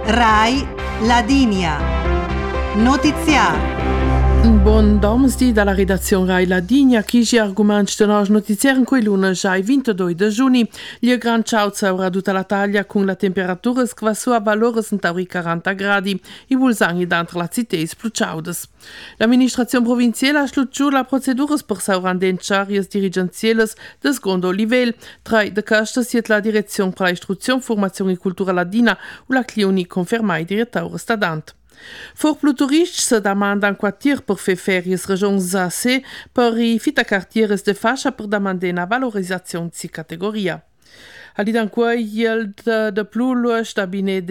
Rai Ladinia. Notiziario. Buon domesday dalla redazione Rai Ladinia, chi ci argomenti del nostro notiziario in cui luna già il 22 di giugno, il gran ciao avrà tutta la taglia con la temperatura che va su a valore di 40 gradi, i bulsani dentro la città spluciaudes. L'amministrazione provinciale ha slutgiù la procedura per saurandenciare dirigenziali del secondo livello, tra i queste siete la direzione per l'istruzione, formazione e cultura ladina o la clioni conferma i direttori stadante. For pluturisti se demandano quartier per fare férias regions AC per i fitacartiers de fascia per demandare una valorizzazione di categoria. Alidanque il de plus da bine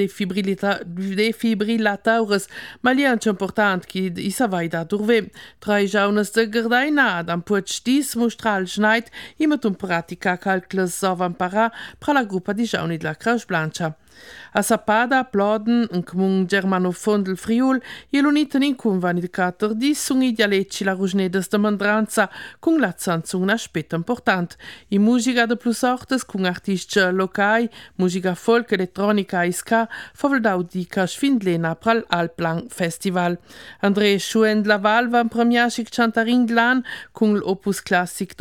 defibrillatores, ma li è importante che i savai da durve. Tra i jaunes de gardaina, dan puig dis mostral schneid, i metum pratica calcles sovan para la gruppa di jauni della Croce Blanca. A Sapada, Ploden, un comune germanofon del Friul, e l'uniten in convani di 4 sono i dialetti la rugnedes de Mandranza, con l'accento un aspetto importante. I musica de plus sortes, con artisti locali, musica folk, elettronica e ska, faveldau di Caschfindlena pral Alplang Festival. André Schuen de la Val van premiaci cantarin glan, con l'opus classic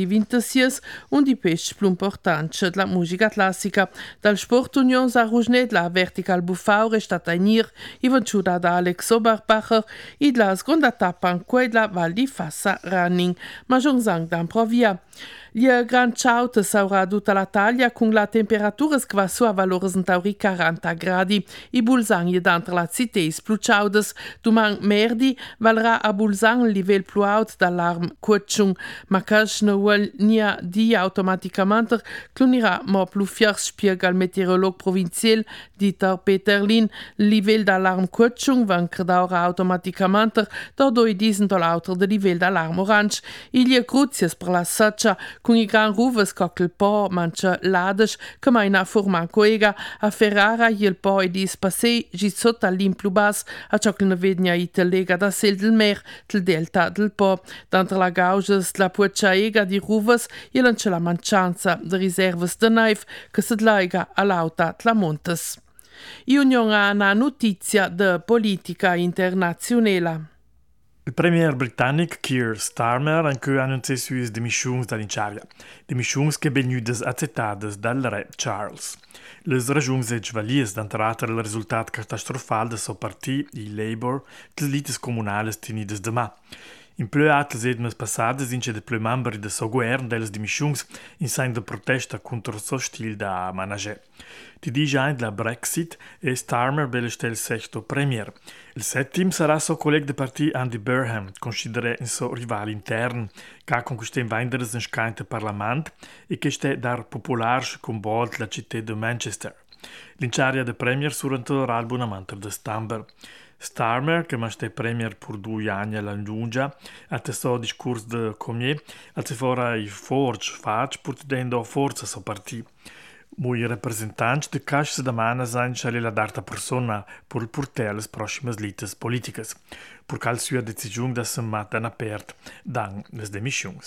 2026, un di pesci più importante della musica classica. Dal sport Union sa rugnet la vertical Bufaure stata inir, i venciuta da Alex Oberbacher, e la seconda tappa in quella Val di Fassa Running, ma non sang dan provia. Il gran ciao saurà tutta la taglia con la temperatura che va su a valore di 40 gradi. I bulsani dentro la città spluciaudes. Domani merdi valrà a bulsan il livello più alto dall'arm quetchung, ma che non vuol di automaticamente clunirà ma più fier spiega il meteorologo provinciale Dieter Peterlin. Il livello dall'arm quetchung va credere automaticamente da 2 disen dall'altro del livello dall'arm orange. Il è cruzies per la saccia con i gran ruves cockel po mancha lades che mai na forma coega a Ferrara il po e dis passei gi sotto all'implu bas a ciò che ne vednia i te lega da sel del mer del delta del po dentro la gauges la pucciaega di ruves e l'anche la mancianza de riserves de naif che se lega all'auta tlamontes. I union ha una notizia de politica internazionale. Il premier britannic Keir Starmer ha annunciato sulle dimissioni dall'incarica, dimissioni che vengono accettate dal re Charles. Le ragioni sono valiese d'entrare il risultato catastrofale del suo partito, il Labour, delle litis comunali tenute domani. In più altre settimane passate, since de più membri del suo governo delle dimissioni in segno di protesta contro il suo stile da manager. Ti dice anche la Brexit e Starmer belestel il sesto premier. Il settimo sarà suo collega di partito Andy Burnham, considerato il suo rivale interno, che ha conquistato in vendere in scante Parlamento e che sta dar popolare con Bolt la città di Manchester. L'inciaria del premier surrenterà abbonamento di Stamber. Starmer, che è premier per 2 anni alla Lungia, ha testo discorso di come ha fora i forge faccio per dando forza a suo partito. Mui rappresentanti di cash se domana sanno quale la data persona per portare le prossime lites politiche, perché la sua decisione da se mattina aperta dan le demissioni.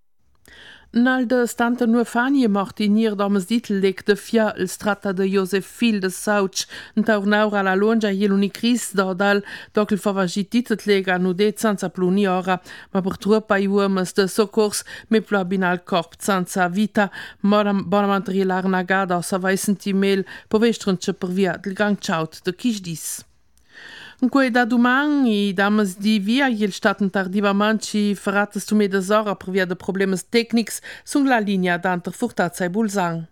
Nel de stante 9 anni è morto in ir domes ditelig de fia il strata de Josef Fil de Sauch in taurnaura alla longia e l'unicris dal doc il favagit titlega nudet senza pluni ora, ma purtroppo i uomes de soccors me plabina al corp senza vita, bonamente rilarnagada sa vai sentimel povestronce per via del gang chaut de kisdis. Quei da domani i dames di via il staten tardivamente ci ferrates tu me desora per via de problemes tecnics sulla linea d'anter Furtazza e Bulsan.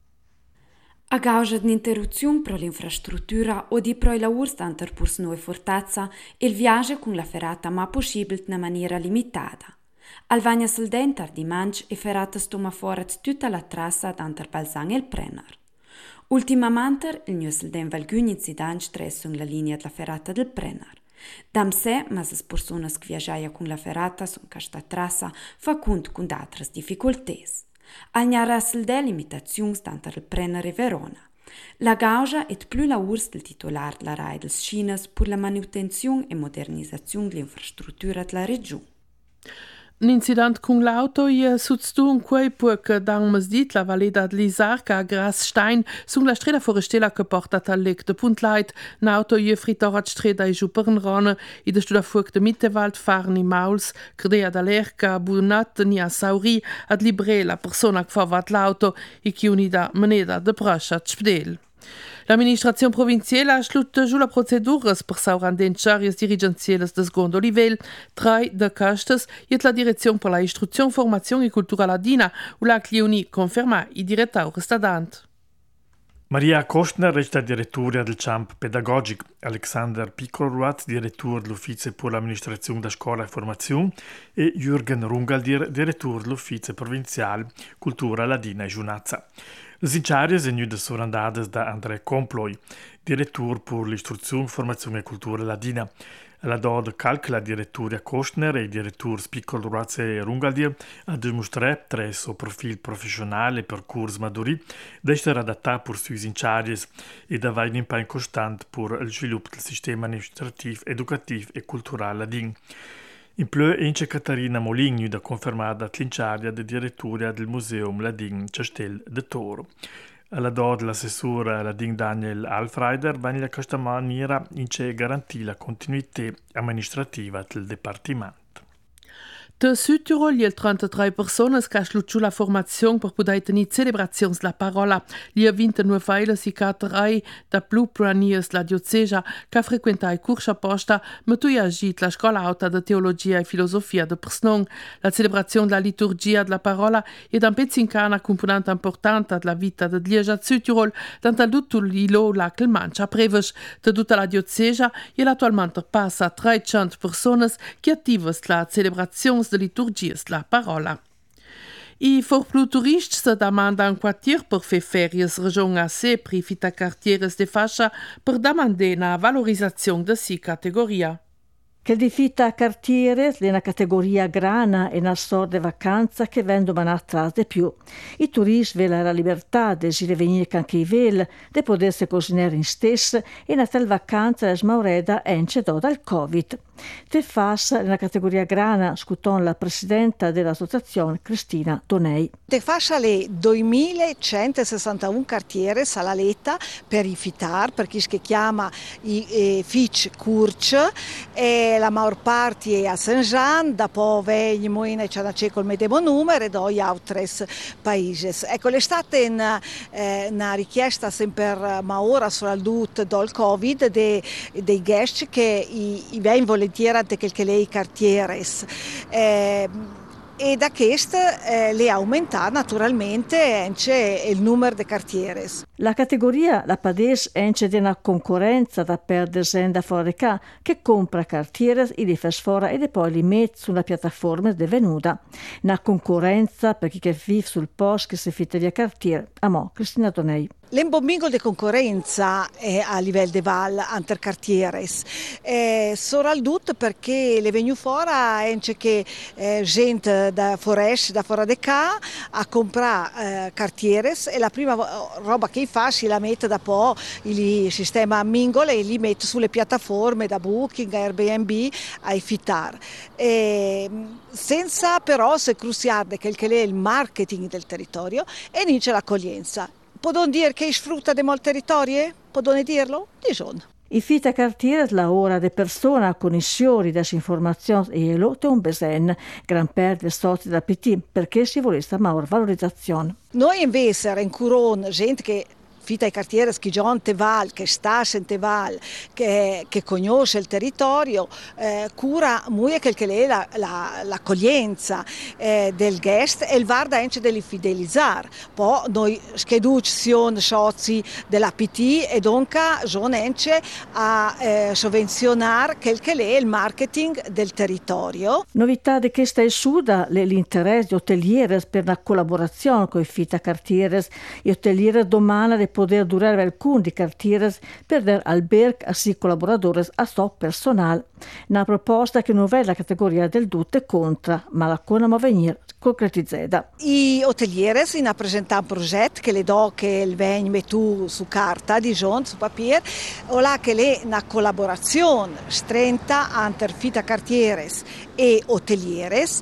A causa dell'interruzione per l'infrastruttura o di pro i lavori d'anter purs nuove Furtazza, il viaggio con la ferrata ma possibile in maniera limitata. Al vagna sul tardimanci e ferrata stoma fuori tutta la trassa d'anter Balzan e il Brenner. Ultimamente il nostro den valguni zidan stress la linea della ferrata del Brenner. Dam se, ma le persone che viaggiano con la ferrata su questa trassa fa conto con altre difficoltà. Al gnarasel de limitazioni tanto il Brenner e Verona. La gauja è più la urs del titolare della RAI dels Schinas per la manutenzione e modernizzazione dell'infrastruttura della regione. Un incident con l'auto è succeduto perché da un mesdit la valeda di Lisarca a Grasstein sulla strada forestella che porta al lec de Puntleit. L'auto è frittata a strada e giù per un rana e da studa fuoc de Mittewald farni mauls credea da l'erca bunat ni a sauri ad libre la persona che fa l'auto e che unida moneda de brascia spedel. L'amministrazione provinciale ha slutto la procedura per saurandenciare dirigenziali del secondo livello, tra de castes e la direzione per la istruzione, formazione e cultura ladina, u la Clioni conferma i direttori stadant. Maria Kostner resta direttora del Camp Pedagogic, Alexander Piccolruat, direttore dell'Ufficio per l'amministrazione da scuola e formazione, e Jürgen Rungaldir, direttore dell'Ufficio provinciale Cultura Ladina e Giunazza. Le inciarie sono venute sorandate da André Comploi, direttore per l'istruzione, formazione e cultura ladina. La dod calcola direttura Kostner e direttore Piccolruat e Rungaldir a dimostrare tre suo profilo professionale e percorso maturi da essere adattato per sue inciarie e da avere un impegno costante per il sviluppo del sistema amministrativo, educativo e culturale ladino. In più, anche Caterina Moligno da confermata l'inciaria di direttura del Museum Ladin Castel de Toro. Alla dod l'assessore Ladin Daniel Alfreider va in questa maniera in cui garantì la continuità amministrativa del Dipartimento. Da Südtirol gli 33 persone che hanno svolto la formazione per poter tenere celebrazioni della parola. Gli 29 feile si caterai da più pranies la diocesa che ha frequentato i corsi apposta, ma tu hai agito la scuola alta di teologia e filosofia di Persnon. La celebrazione della liturgia della parola è un pezzo in una componente importante della vita di Lieja Südtirol, tanto tutto l'ilo la che mangia preves da tutta la diocesa e attualmente passa 300 persone che attive la celebrazione de liturgias la parola. I for plus turists se demanda un quartier per fer férias region AC prifita cartieres de fascia per demander una valorizzazione de si categoria. Che di fita cartiere è una categoria grana e una sorta di vacanza che vengono atrás di più. I turisti vedono la libertà di venire anche i vel, di potersi cucinare in stesso e una tal vacanza è smaureda ence dal Covid. Te fas una categoria grana, scuton la presidenta dell'associazione Cristina Donei. Te fascia le 2161 cartiere alla letta per i fitar, per chi che chiama i Fitch Kurch, e la maggior parte è a Saint-Jean, dopo veniamo in c'è col medesimo numero e doi altri paesi. Ecco, l'estate una richiesta sempre ma ora soprattutto dal Covid dei guest che i vengono volentieri anche che lei cartieres. E da questo le aumenta naturalmente anche il numero di cartieres. La categoria la padesse anche di una concorrenza da perdere da fuori che compra cartieres e li fa fuori e poi li mette sulla piattaforma di venuta. Una concorrenza per chi che vive sul posto che si fitta di cartiere. Amo, Cristina Donei. L'embommingo di concorrenza a livello di val anter cartieres soprattutto perché le vengono fuori anche che gente da forest da fuori di qua a comprare cartieres e la prima roba che fa si la mette da po' il sistema Mingol e li mette sulle piattaforme da Booking, Airbnb a fitar. Senza però se cruciare che è il marketing del territorio e inizia l'accoglienza. Podon dire che sfrutta di molti territori? Podon dirlo? Dijon. I fita cartiere la ora de persona con i sciori da informazioni e lo te un besen, gran perde soci da PT perché si volesse maggior valorizzazione. Noi invece in Curon, gente che fita i cartieri che già te val, che sta in te val, che conosce il territorio, cura molto che è l'accoglienza del guest e il varda anche degli fidelizzare. Poi noi scheduci siamo soci della PT e dunque sono anche a sovvenzionare che è il marketing del territorio. Novità di questa è suda l'interesse di hotelieri per una collaborazione con i fita cartieri. Gli hotelieri domani poder durare alcuni di cartieres per dar alberg a si collaboradores a sto personal. Una proposta che non vede la categoria del tutte contra, ma la conamo venire concretizzata. I hotelieri si hanno presentato un progetto che le do che il vegn mettu su carta, di giorno, su papier, o là che è una collaborazione stretta entre fita cartieres e hotelieres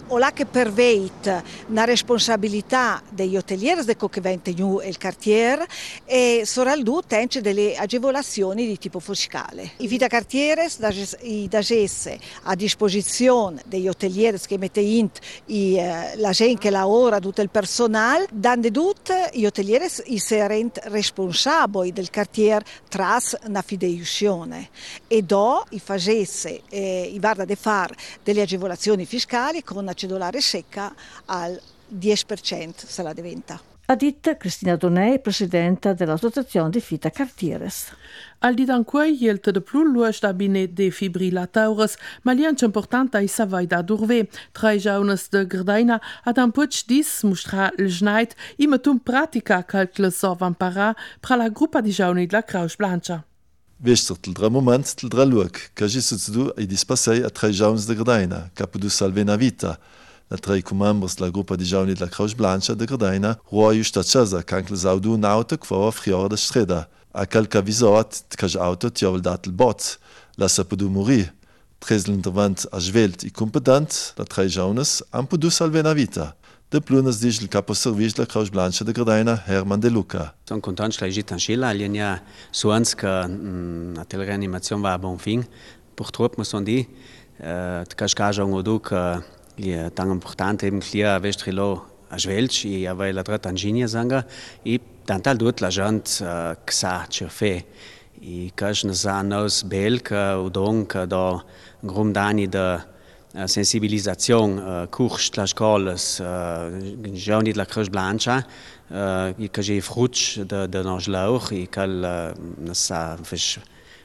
o là che perveit una responsabilità degli hotelieri de che vente giù il quartiere e soraldu tence delle agevolazioni di tipo fiscale. I vita quartieri da gesse a disposizione degli hotelieri che mette in la gente che lavora, tutto il personale, dando tutto gli hotelieri i serent responsabili del quartiere tras una fideiussione e do i facesse i guarda de far delle agevolazioni fiscali con una cedolare secca al 10% se la diventa. Ha detto Cristina Donei, presidenta dell'Associazione di Fita Cartieres. Al di danquei jelte de plus luost abinet defibrillateurs, ma lianci important ai savai da durve, trai jaunes de Gardaina, ad un puig dis mostra il schneid, imatum pratica calcle sovan para, pra la gruppa di jauni de la Crausch Blancha. Vestert il dra moment il dra luoc, che agisse du ai dispassei a trai jaunes de Gardaina, capo du salvena vita. La trei members della gruppa di giovani della Crausch Blancha de Gardaina ruoiu stacciasa cancle saudu un auto che va friora da strada. A calca visot che auto ti avol dat il bot, la sapudu morì. Tres l'intervent a svelt i competent, la trei jaunes han podu salvena vita. De plunas dice il capo servizio della Crausch Blancha de Gardaina, Herman De Luca. Sono contento che l'hai in Scilla, linea suans che la telereanimazione va a buon fin. Purtroppo mi sono di, che scaja un odu che è tan importante eben clia vestrilo a svelch e aveva la trata ingegna sanga e tantal dut la gent xa cerfe e cash na sa nos bel che udon che da grum dani de sensibilisation kurs la scolas giorni la Crausch Blancha e che je fruch de nos lauch e cal na sa fisch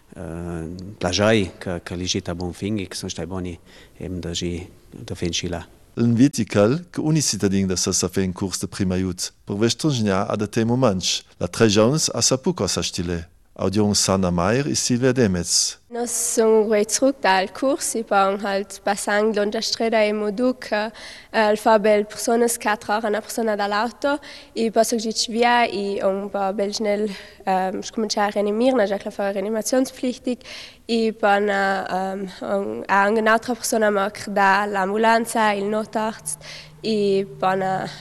plajai che ligita bon fin e che sono stai boni eben da Fencila. Un vitical che ogni cittadino da sa fa in curs de prima aiut, per vestrogna ad te moments. La tre jaunes a sapu cosa stile. Audion Sanna Meier e Silvia Demetz. Nos son rei zurück dal curs e poi halt passando l'onda strada e modu che il fa bel personas che trarre una persona dall'auto e poi gic via e un po' bel schnell cominciare a rianimare, già che fa rianimationspflichtig e poi un'altra persona macht da l'ambulanza, il notarzt e poi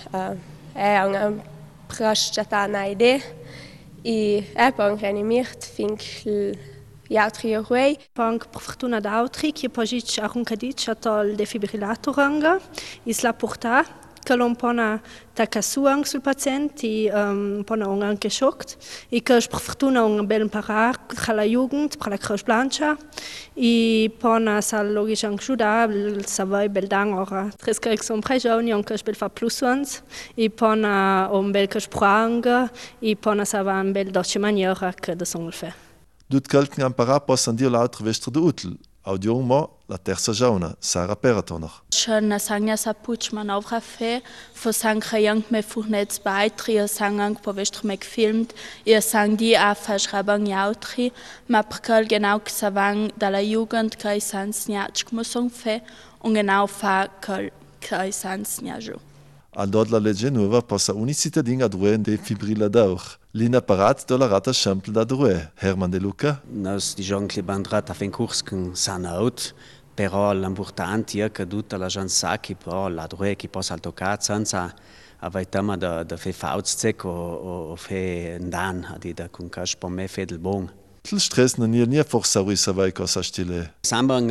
è una prasciata idea e poi rianimiert finché gli altri ruoi. Pank per fortuna d'autri che poi c'è un cadice al defibrillator anga isla porta che l'on pona takasuang sul paziente pona un anche schockt e che per fortuna un bel imparar tra la jugend per la Crausch Blancha e pona sal logisch anjuda savai bel dang ora tres che son pregioni un che bel fa plus ones e pona un bel che spranga e pona sava un bel doce maniera che da son fe. Dut calcun impara possan dir l'altre vestre de utel. Audion mo la terza jauna, Sarah Peratoner. Schön sanga sa puch man auf fe, for sang young me fuhnets beitri sangang po vestre me gefilmt, ihr sang die a verschreibung jautri, ma perkal genau gsavang dalla jugend kai sans niach musong fe und genau fa kai sans niaju. Al dod la legge nuova possa ogni cittadino adrue un defibrillador. L'inapparat de la rata simple d'adrue. Herman De Luca. Nos diciamo che bandrat a fin curs con sanaut, però l'importante è che tutta la gente sa che poi l'adrue che possa toccare senza avere tema da fe fauztek o fe ndan, di da con cash per me fe del bon. Il stress non è nie forza russa vai cosa stile. Sambang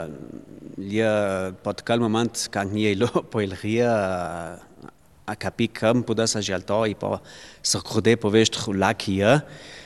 lia pot quel moment kan nie lo poi il ria a capi cam può essere gialto e poi s'accorde po vestro la kia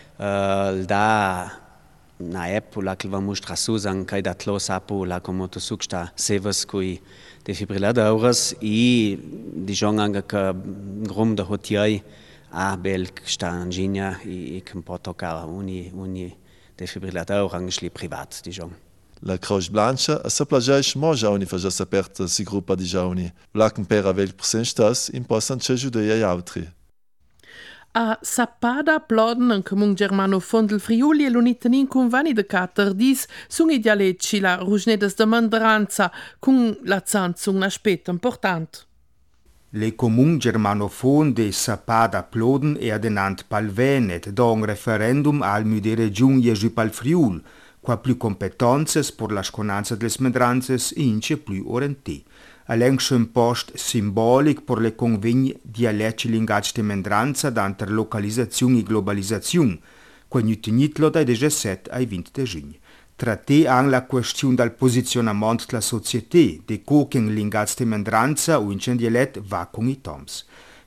da na epola che va mostra susan kai da tlo sapo la comoto suksta sevas kui defibrilladores e diciamo anche che grum da hotiai a bel sta ingegna e che può toccare ogni defibrillator anche privat diciamo. La Crausch Blancha a sa plagiais mo jauni fa già saperta si gruppa di jauni. Vlachen per avel presentas in possan ce giudei ai altri. A Sappada ploden în comun germanofon del Friuli e l'unitenin con vani de caterdis sun i dialecci la rugnedes de mandranza con l'accent sun un aspetto important. Le comun germanofon de Sappada ploden e adenant palvenet da un referendum al mudere giunge giù pal Friul, qua più competenze per la sconanza delle smedranze ince più orienti. all'enche un post simbolic per le convegni dialetti linguaggi de mendranza d'anter localizzazione e globalizzazione, quando tenitlo dai 17 ai 20 giugno. Trattè anche la questione del posizionamento della società, di come in linguaggi de mendranza o in dialetto va con i toms.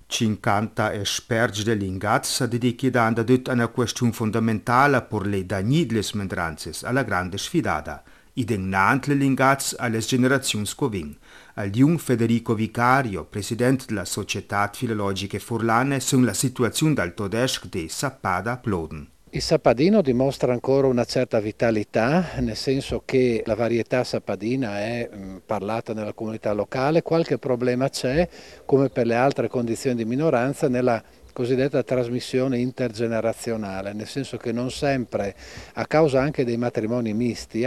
50 esperti del linguaggio si dedicano a una questione fondamentale per le danni delle mendranze, alla grande sfidata, identificando le linguaggi alle generazioni scovin. Al jung Federico Vicario, presidente della Società Filologiche Furlane, sulla situazione del tedesco di Sappada Ploden. Il sappadino dimostra ancora una certa vitalità, nel senso che la varietà sappadina è parlata nella comunità locale, qualche problema c'è, come per le altre condizioni di minoranza, nella cosiddetta trasmissione intergenerazionale, nel senso che non sempre, a causa anche dei matrimoni misti,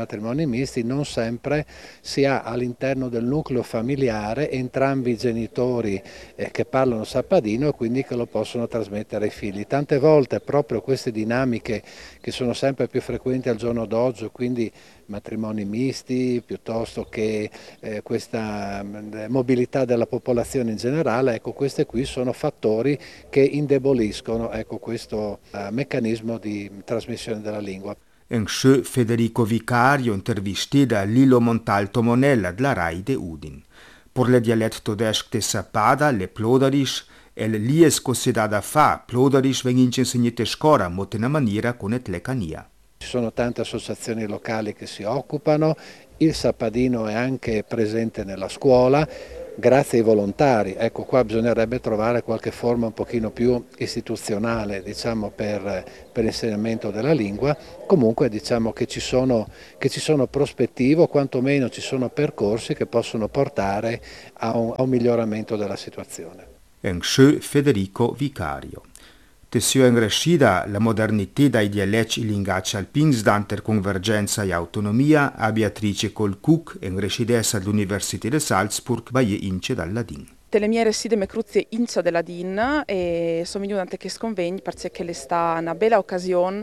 non sempre si ha all'interno del nucleo familiare entrambi i genitori che parlano sappadino e quindi che lo possono trasmettere ai figli. Tante volte proprio queste dinamiche che sono sempre più frequenti al giorno d'oggi, quindi matrimoni misti piuttosto che questa mobilità della popolazione in generale, ecco, queste qui sono fattori che indeboliscono questo meccanismo di trasmissione della lingua. Enche Federico Vicario intervistato da Lilo Montalto Monella della RAI de Udin. Per le dialetto tedesco de Sappada, le ploderisch, e le lies considerate fa, ploderisch vengono insegnate a scuola, ma in una maniera con etlecania. Ci sono tante associazioni locali che si occupano, il sappadino è anche presente nella scuola, grazie ai volontari. Ecco, qua bisognerebbe trovare qualche forma un pochino più istituzionale, diciamo, per l'insegnamento della lingua. Comunque diciamo che ci sono prospettive, o quantomeno ci sono percorsi che possono portare a un miglioramento della situazione. Enche Federico Vicario. Tessio engrescida la modernità dai dialetti e linguaggi alpins d'anter convergenza e autonomia a Beatrice Colcuc, engrescidessa all'Università di Salzburg, baie ince dal ladin. Le mie reside me cruzie incia della DIN e sono venuta che sconvegni perché le sta una bella occasione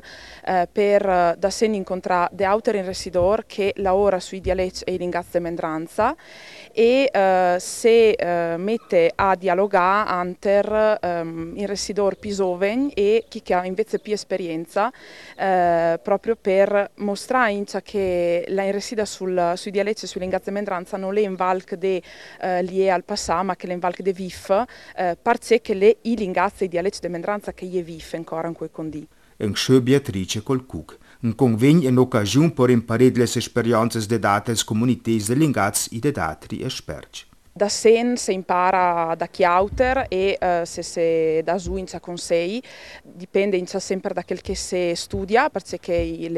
per da sen incontrare de autor in residor che lavora sui dialetti e i linguaggi di mendranza e se mette a dialogare anter in residor pisoven e chi che ha invece più esperienza proprio per mostrare incia che la in resida sui dialetti e sui linguaggi di mendranza non è in valc de lie al passato ma che in Valche de Vif, parce che i linguaggi e dialetti di mendranza che je vif ancora in quei condi. Enche Beatrice Colcuc. Un convegno è un'occasione per imparare le esperienze de dates comunità de linguaggi e de altri esperti. Da sen si impara da chi autor e se da su incia con sei, dipende incia sempre da quel che si studia, perché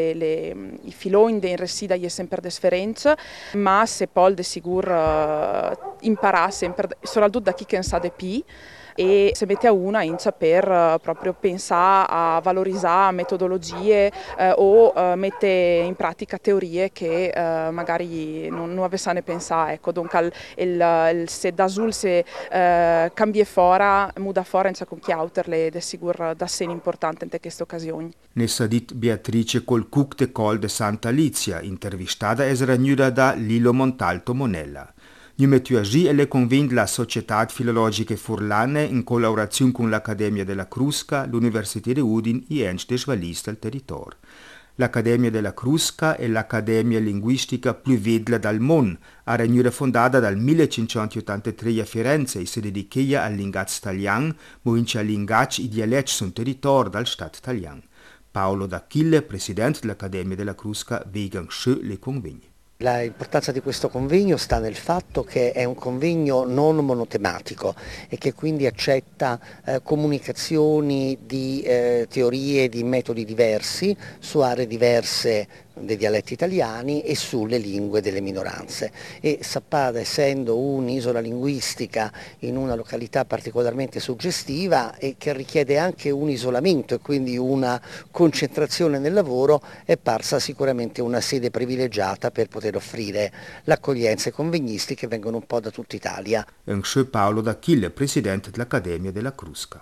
i filoni in resida è sempre differente, ma se poi de sicur impara sempre, soprattutto da chi che sa di più, e se mette a una incia per proprio pensare a valorizzare metodologie o mette in pratica teorie che magari non avessane pensato. Ecco, dunque se da sul se cambia fora, muda fora incia con chi autor le è sicuro da sen importante in queste occasioni. Ne sa dit Beatrice Colcuc de Col de Santa Alicia, intervistata e sragnuda da Lilo Montalto Monella. Numetuagi e le convegni della Società Filologiche Furlane in collaborazione con l'Accademia della Crusca, l'Università di Udin e Ents de Svalis del territorio. L'Accademia della Crusca è l'Accademia linguistica più vedla del mondo, a regnure fondata dal 1583 a Firenze e si dedica al linguaggio italiano, ma anche al linguaggio e dialetti sul territorio del Stato italiano. Paolo D'Achille, presidente dell'Accademia della Crusca, vega le convegni. L'importanza di questo convegno sta nel fatto che è un convegno non monotematico e che quindi accetta comunicazioni di teorie, di metodi diversi su aree diverse dei dialetti italiani e sulle lingue delle minoranze. E Sappada, essendo un'isola linguistica in una località particolarmente suggestiva e che richiede anche un isolamento e quindi una concentrazione nel lavoro, è parsa sicuramente una sede privilegiata per poter offrire l'accoglienza ai convegnisti che vengono un po' da tutta Italia. Enche Paolo D'Achille, presidente dell'Accademia della Crusca.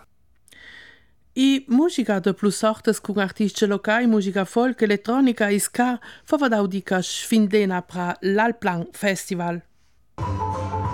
I musica de plus sortes con artisti locali, musica folk, elettronica e ska, fa vadaudica sfindena pra l'Alplang Festival.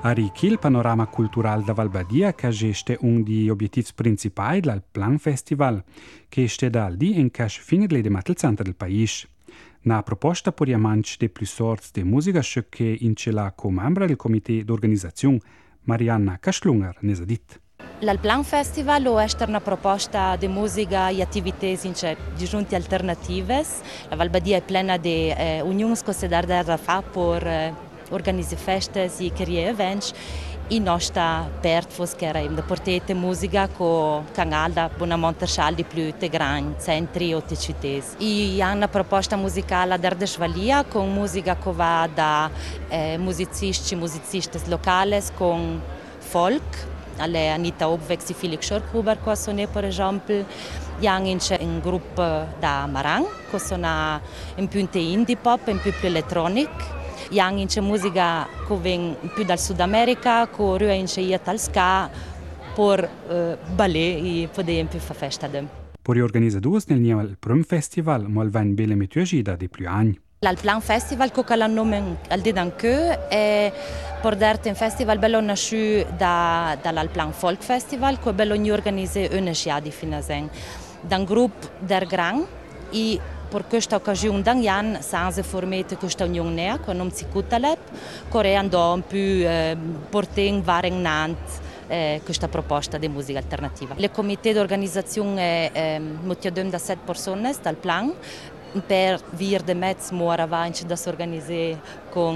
Arricchi il panorama cultural da Valbadia, che è uno degli obiettivi principali del Plan Festival, che è dal di in cash finire le al centro del paese. Una proposta per gli amanti di più sorti di musica che in ce l'ha come membro del comité d'organizzazione, Marianna Kaschlunger, ne ha detto. Il Plan Festival è una proposta di musica e attività di giunti alternative. La Valbadia è piena di unioni che si dà da fare per organizzare feste e creare eventi. E noi stiamo aperti a portare musica con canali da una montarscial di più grandi, centri o città. E ha una proposta musicale da Svalia con musica che va da musicisti locali con folk. Alle Anita Obwex e Felix Schorkhuber, che sono per esempio, c'è un gruppo da Marang, che sono un po' indie pop, un po' più elettronico. C'è musica che viene più dal Sud America, che riesce a ska per ballet e poter più fare festa. Per gli organizzatori nel primo festival, ma vanno bene metodi da più anni. Il Plan Festival, che ha il nome al di danke, è per dare un festival bello nasciuto dal Plan Folk Festival, che è bello organizzato una sciada fino a sen. Da un gruppo der Gran, e per questa occasione da anni siamo formati questa unione, che non si cutalep, che andò un più portare variante questa proposta di musica alternativa. Il comité d'organizzazione è motivato da 7 persone dal plan, per via di mezzo mo avanti da si organizzare con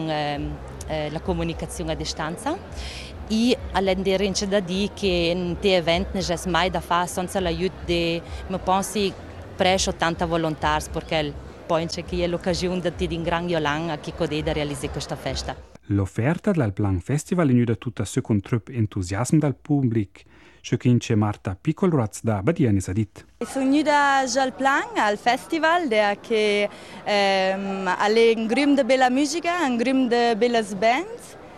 la comunicazione a distanza e all'endere c'è da dire che in te eventi non c'è mai da fare senza l'aiuto di, mi penso, presso 80 volontari perché poi c'è che è l'occasione di un gran Yolang a chi code da realizzare questa festa. L'offerta del Plan Festival è tutta secondo troppo entusiasmo dal pubblico. C'è Marta Piccolrazz da Badia ne ha detto. Sono venuta al Plan, al festival, che è un gruppo di bella musica, un gruppo di belle band.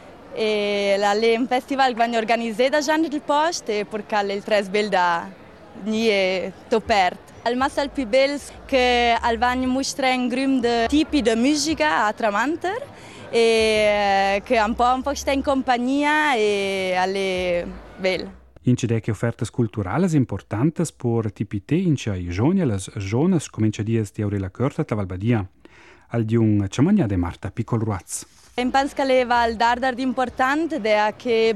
È un festival che viene organizzato da Gian del Post e perché è il tre bello da nie toperto. Il massimo più bello è che viene mostrare un gruppo di tipi di musica a Tramanter e che un po' sta in compagnia e è bello. Ince che offerte culturali importanti per tipite ince i giovani e le giovani comincia a dire di Aurela Curta da Valbadia. Al di un ciamania di Marta Piccolrazz. Penso che le va al dar di importante è che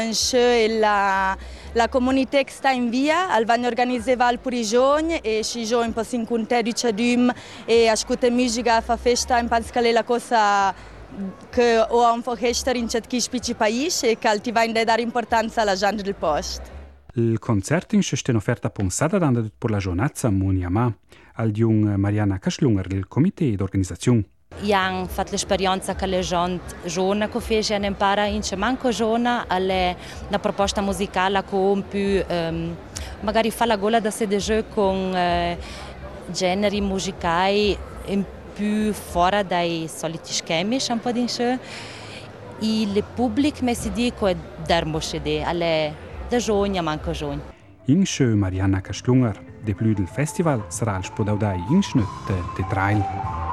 la comunità che sta in via al vanno organizzare per i giovani e i giovani possono incontrare e ascoltare musica fa festa. Penso che è la cosa che ho un po' gestire in certi paesi e che ti va a dare importanza alla gente del posto. Il concerto è un'offerta pensata per la giornata Muniama al di un Marianna Kaschlunger del comité d'organizzazione. Abbiamo fatto l'esperienza che le gente giovani che fanno imparare in manco giovani è una proposta musicale che un più magari fa la gola da sedere con generi musicali più fuori dai soliti schemi, un po' di sé. E il pubblico mi si dice che è dermoscede, è da giovani a manco giovani. In Marianna Kaschlunger, de più del festival, sarà il spodaudai in schnutte de trail.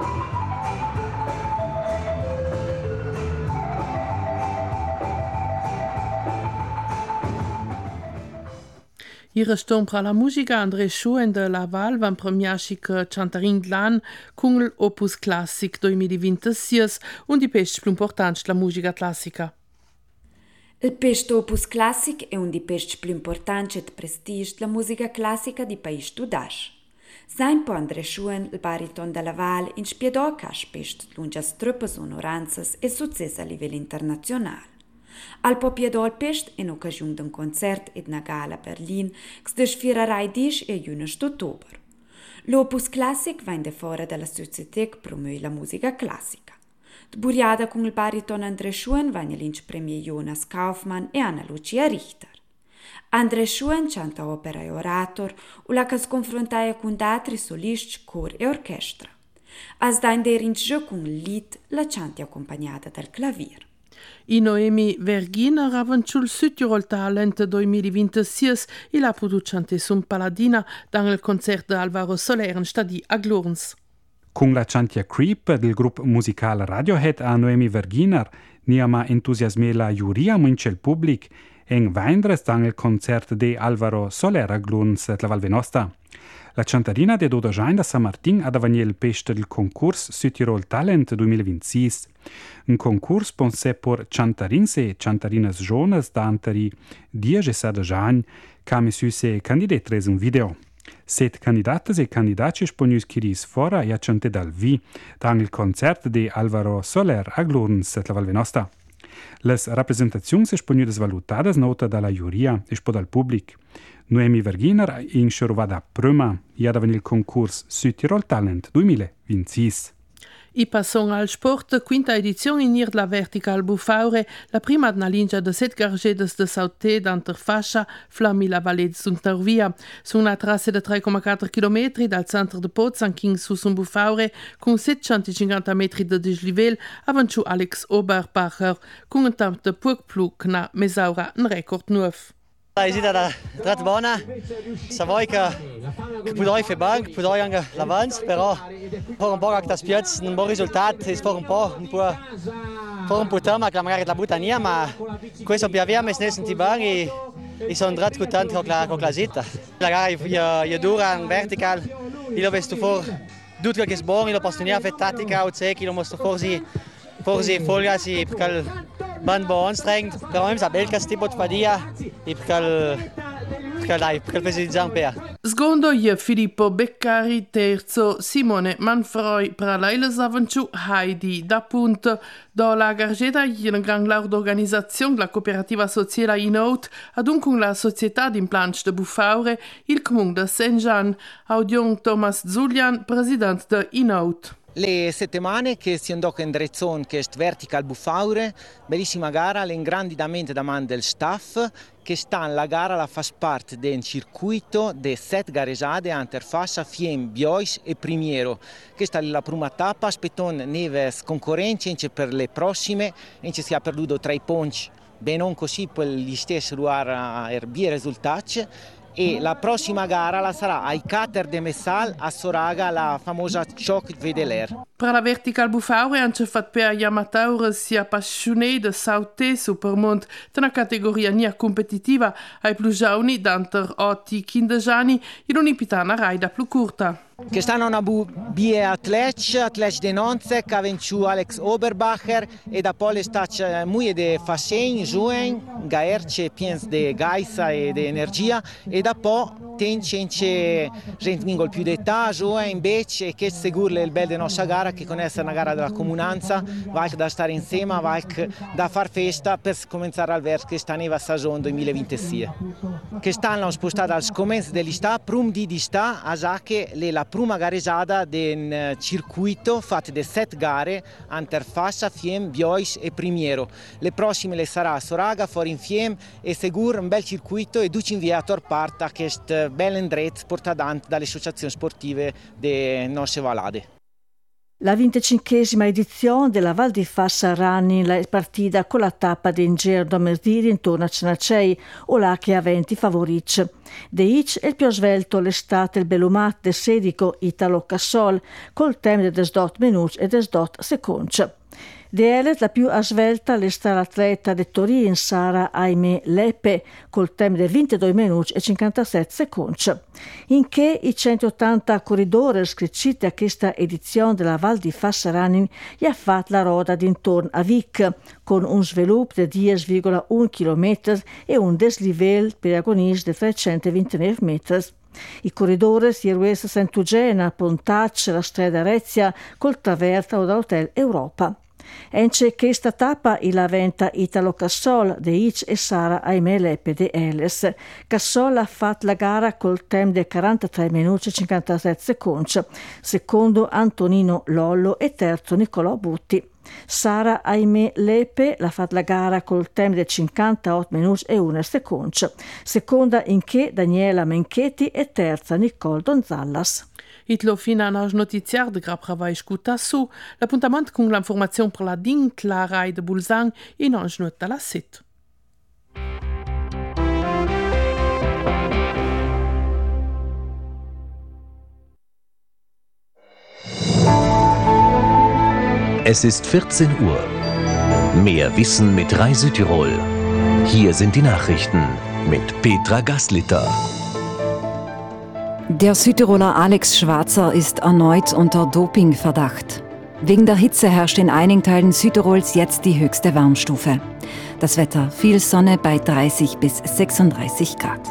Ihre Sturm pra la musica André Schuen de Laval van premiaci che Chantarin Glan con l'Opus Classic 2026 un di pesci più importanti della musica classica. Il pesce Opus Classic è un di pesci più importanti e prestigio della musica classica di paese studash. Sein po André Schuen, il bariton de Laval, inspiedò che pesce lungas troppe onoranzas e successi a livello internazionale. Al popiedò al pest in occasione di un concerto ed una gala a Berlin che si desfirerà il 10 e 11 ottobre. L'Opus Classic viene fuori dalla società che promuove la musica classica. Buriada con il bariton André Schuen viene l'inch premio Jonas Kaufmann e Anna Lucia Richter. André Schuen canta opera e orator, u la che si confrontaia con altri solisti, cor e orchestra. As da in der inch con il lied la canta accompagnata dal clavier. I Noemi Verghina ravanciul Südtirol Talent 2026 e la potuto cantare sun Paladina dans il concert di Alvaro Soler in stadi a Glorns. Con la chantia Creep del gruppo musicale Radiohead a Noemi Verghiner, niama entusiasme la giuria muncel public, en vaindres dan il concert de Alvaro Soler a Gluns la Val Venosta. La chantarina de Dodojain da San Martin ha davaniel il peste del concurs Südtirol Talent 2026. Un concurs pensé por chantarins e chantarinas jonas d'anteri 10 e 16 anni, came su se candidatres un video. 7 candidates e candidati sponius chiris fora e a chante dal vi, dan il concert de Alvaro Soler a Gluns la Val Venosta. Les rappresentazioni sponiudas valutadas nota dalla giuria e spo dal public. Noemi Verghiner inxerova da prima e ha davanti il concurs Südtirol Talent 2026. I passons al sport, quinta edizione in la Vertical Bufaure, la prima ad una linea de 7 gargedes de sauté d'Anterfascia, Flammi la Valle d'Untervia, su una traccia de 3,4 km dal centro de Pozan, king su un Bufaure, con 750 metri de dislivel, avanciu Alex Oberbacher, con un tempo de poc plu na mesaura un record nuovo. La visita da trat buona, sa voi che podoi fer banc, podoi anche l'avanz, però per un po' che spiaz un buon risultato, è per un po' tema che magari la butania, ma questo piacere mi senti bene e sono trat contento con la visita. La gara è dura in vertical, io ho visto fuori tutto che è buono, io posso tenere per tattica o secchi, io mostro forse folga si perché ban bo anstrengend, però mi sa bel che tipo di fadia e perché festeggiamo per. Secondo je Filippo Beccari, terzo Simone Manfroi, per la Savanciu, Heidi da Punta, do la Gargeta, una gran lauda organizzazione, la cooperativa sociale Inaut, ad un con la società d'implanche de Bufaure, il comune de Saint-Jean, audion Thomas Zulian, presidente de Inaut. Le settimane che si andò in direzione che è Vertical Bufaure, bellissima gara, l'ingrandimento da man del staff che sta in la gara la fa parte del circuito de 7 gareggiate Anterfascia, Fiem, Biois e Primiero. Questa è la prima tappa, aspetton neves concorrenze per le prossime, e ci si è perduto 3 punti, ben non così per gli stessi ruar erbie risultati. E la prossima gara la sarà ai Cater de Messal a Soraga, la famosa Choc Vedeler. Per la Vertical Bufaure hanno fatto per gli amatori si appassionati di sauté supermont, una categoria nia competitiva ai più giovani, d'anter 8 e 15 anni, in un'ipitana raida più corta. Quest'anno una bie atleti de Nonce, che ha vinto Alex Oberbacher e da poi sta molto di fascin, giovane, gaerce piens di gaisa e di energia e da poi c'è gente mingol più d'età, giovane invece e che sicuro è il bello della nostra gara che conosce una gara della comunanza, va da stare insieme, va da far festa per cominciare al verso questa nuova stagione 2026. Quest'anno ho spostato al comienzo dell'istà, prum di sta a Zacche la prima gareggiata del circuito fatta di 7 gare Anterfascia, Fiem, Biois e Primiero. Le prossime le sarà a Soraga, fuori in Fiem e sicuro un bel circuito e duci inviato a parte a questo bel indrizzo portato dalle associazioni sportive delle nostre valade. La 25esima edizione della Val di Fassa Running è partita con la tappa di Inger Domesdiri intorno a Cenacei, o là che ha 20 favoriti. De Ic è il più svelto l'estate il Belumat de Sedico Italo Cassol, col tempo di 18 minuti e 18 secondi. De Elet la più svelta l'esta l'atleta de Torin Sara Aimé Lepe col tempo di 22 minuti e 57 secondi. In che i 180 corridori iscritti a questa edizione della Val di Fassa Running gli ha fatto la roda d'intorno a Vic con un sviluppo di 10,1 km e un deslivel per agonisti di 329 metri. I corridori si erano Sant'Ugena, Pontaccia, la strada Rezia col traversa o dall'Hotel Europa. Ence questa tappa il venta Italo Cassol de Ic e Sara Aimé Lepe de Eles. Cassol ha fatto la gara col tempo di 43 minuti e 57 secondi, secondo Antonino Lollo e terzo Nicolò Butti. Sara Aimé Lepe l'ha fatto la gara col tempo di 58 minuti e 1 secondi, seconda in che Daniela Menchetti e terza Nicole Donzallas. Itlo fina nas notiziar de Grabrava escuta su l'appuntamento con l'informazione per la DIN, la RAI de Bulzang e non snuota la sit. Es ist 14 Uhr. Mehr Wissen mit Rai Südtirol. Hier sind die Nachrichten mit Petra Gaslitter. Der Südtiroler Alex Schwarzer ist erneut unter Dopingverdacht. Wegen der Hitze herrscht in einigen Teilen Südtirols jetzt die höchste Warnstufe. Das Wetter: viel Sonne bei 30 bis 36 Grad.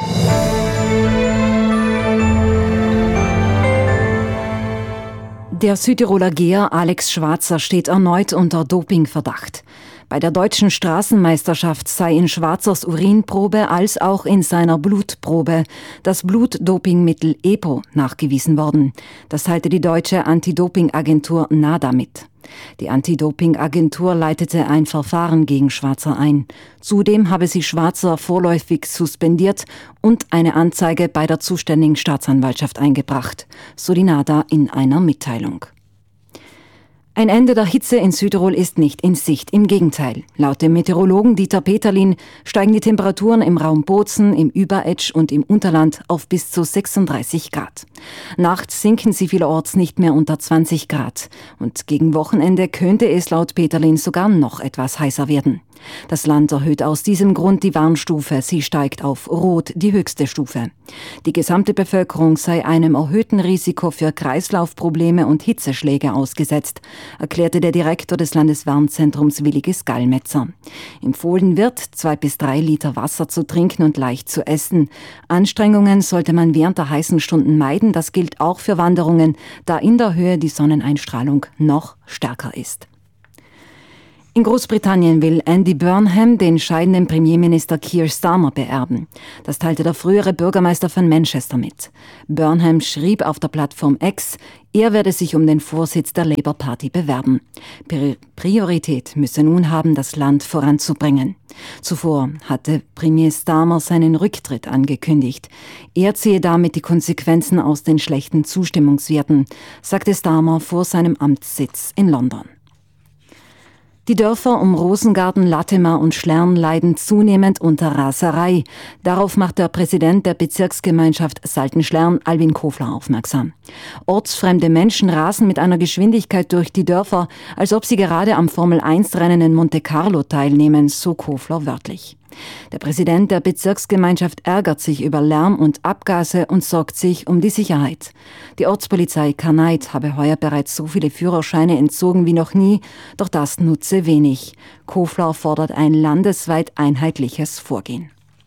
Der Südtiroler Geher Alex Schwarzer steht erneut unter Dopingverdacht. Bei der deutschen Straßenmeisterschaft sei in Schwarzers Urinprobe als auch in seiner Blutprobe das Blutdopingmittel EPO nachgewiesen worden. Das teilte die deutsche Anti-Doping-Agentur NADA mit. Die Anti-Doping-Agentur leitete ein Verfahren gegen Schwarzer ein. Zudem habe sie Schwarzer vorläufig suspendiert und eine Anzeige bei der zuständigen Staatsanwaltschaft eingebracht, so die NADA in einer Mitteilung. Ein Ende der Hitze in Südtirol ist nicht in Sicht. Im Gegenteil. Laut dem Meteorologen Dieter Peterlin steigen die Temperaturen im Raum Bozen, im Überetsch und im Unterland auf bis zu 36 Grad. Nachts sinken sie vielerorts nicht mehr unter 20 Grad. Und gegen Wochenende könnte es laut Peterlin sogar noch etwas heißer werden. Das Land erhöht aus diesem Grund die Warnstufe. Sie steigt auf Rot, die höchste Stufe. Die gesamte Bevölkerung sei einem erhöhten Risiko für Kreislaufprobleme und Hitzeschläge ausgesetzt, erklärte der Direktor des Landeswarnzentrums Williges Gallmetzer. Empfohlen wird, 2 bis 3 Liter Wasser zu trinken und leicht zu essen. Anstrengungen sollte man während der heißen Stunden meiden. Das gilt auch für Wanderungen, da in der Höhe die Sonneneinstrahlung noch stärker ist. In Großbritannien will Andy Burnham den scheidenden Premierminister Keir Starmer beerben. Das teilte der frühere Bürgermeister von Manchester mit. Burnham schrieb auf der Plattform X, er werde sich um den Vorsitz der Labour Party bewerben. Priorität müsse nun haben, das Land voranzubringen. Zuvor hatte Premier Starmer seinen Rücktritt angekündigt. Er ziehe damit die Konsequenzen aus den schlechten Zustimmungswerten, sagte Starmer vor seinem Amtssitz in London. Die Dörfer um Rosengarten, Lattema und Schlern leiden zunehmend unter Raserei. Darauf macht der Präsident der Bezirksgemeinschaft Salten-Schlern, Albin Kofler, aufmerksam. Ortsfremde Menschen rasen mit einer Geschwindigkeit durch die Dörfer, als ob sie gerade am Formel-1-Rennen in Monte Carlo teilnehmen, so Kofler wörtlich. Der Präsident der Bezirksgemeinschaft ärgert sich über Lärm und Abgase und sorgt sich um die Sicherheit. Die Ortspolizei Karneit habe heuer bereits so viele Führerscheine entzogen wie noch nie, doch das nutze wenig. Kofler fordert ein landesweit einheitliches Vorgehen.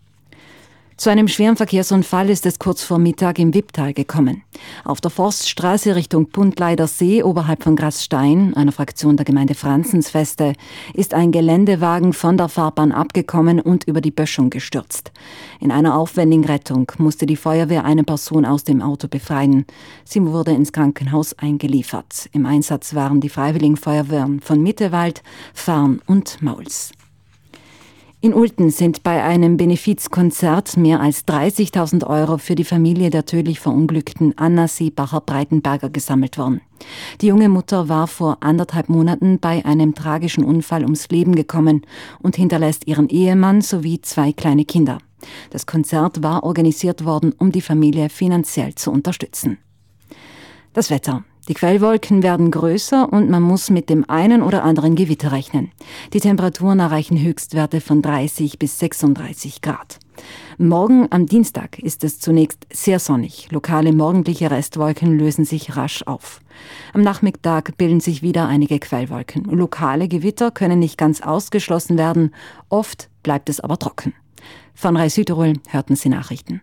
Zu einem schweren Verkehrsunfall ist es kurz vor Mittag im Wipptal gekommen. Auf der Forststraße Richtung Puntleider See oberhalb von Grasstein, einer Fraktion der Gemeinde Franzensfeste, ist ein Geländewagen von der Fahrbahn abgekommen und über die Böschung gestürzt. In einer aufwendigen Rettung musste die Feuerwehr eine Person aus dem Auto befreien. Sie wurde ins Krankenhaus eingeliefert. Im Einsatz waren die Freiwilligen Feuerwehren von Mittewald, Farn und Mauls. In Ulten sind bei einem Benefizkonzert mehr als 30.000 € für die Familie der tödlich verunglückten Anna Seebacher-Breitenberger gesammelt worden. Die junge Mutter war vor 1,5 Monaten bei einem tragischen Unfall ums Leben gekommen und hinterlässt ihren Ehemann sowie 2 kleine Kinder. Das Konzert war organisiert worden, um die Familie finanziell zu unterstützen. Das Wetter. Die Quellwolken werden größer und man muss mit dem einen oder anderen Gewitter rechnen. Die Temperaturen erreichen Höchstwerte von 30 bis 36 Grad. Morgen am Dienstag ist es zunächst sehr sonnig. Lokale morgendliche Restwolken lösen sich rasch auf. Am Nachmittag bilden sich wieder einige Quellwolken. Lokale Gewitter können nicht ganz ausgeschlossen werden. Oft bleibt es aber trocken. Von Rai Südtirol hörten Sie Nachrichten.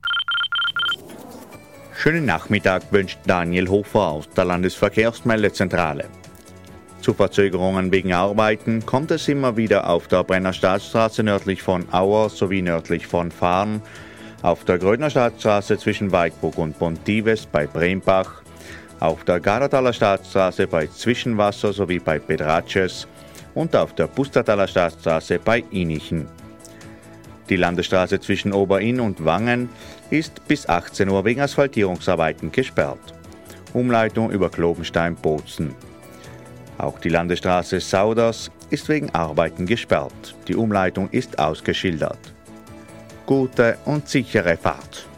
Schönen Nachmittag wünscht Daniel Hofer aus der Landesverkehrsmeldezentrale. Zu Verzögerungen wegen Arbeiten kommt es immer wieder auf der Brennerstadtstraße nördlich von Auer sowie nördlich von Farn, auf der Grödnerstadtstraße zwischen Weidburg und Bontives bei Brembach, auf der Gardertaler Stadtstraße bei Zwischenwasser sowie bei Pedratsches und auf der Pustertaler Stadtstraße bei Inichen. Die Landesstraße zwischen Oberinn und Wangen ist bis 18 Uhr wegen Asphaltierungsarbeiten gesperrt. Umleitung über Klobenstein-Bozen. Auch die Landesstraße Sauders ist wegen Arbeiten gesperrt. Die Umleitung ist ausgeschildert. Gute und sichere Fahrt.